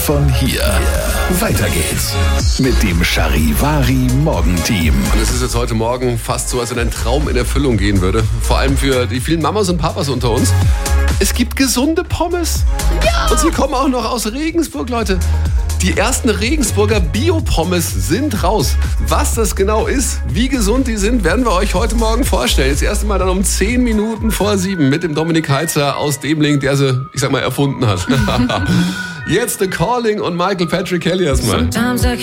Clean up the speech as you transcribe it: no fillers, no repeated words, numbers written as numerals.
Von hier. Weiter geht's mit dem Charivari Morgenteam. Und es ist jetzt heute Morgen fast so, als wenn ein Traum in Erfüllung gehen würde. Vor allem für die vielen Mamas und Papas unter uns. Es gibt gesunde Pommes. Ja! Und sie kommen auch noch aus Regensburg, Leute. Die ersten Regensburger Bio-Pommes sind raus. Was das genau ist, wie gesund die sind, werden wir euch heute Morgen vorstellen. Das erste Mal dann um 10 Minuten vor 7 mit dem Dominik Heitzer aus Demling, der sie, ich sag mal, erfunden hat. Jetzt The Calling und Michael Patrick Kelly erstmal.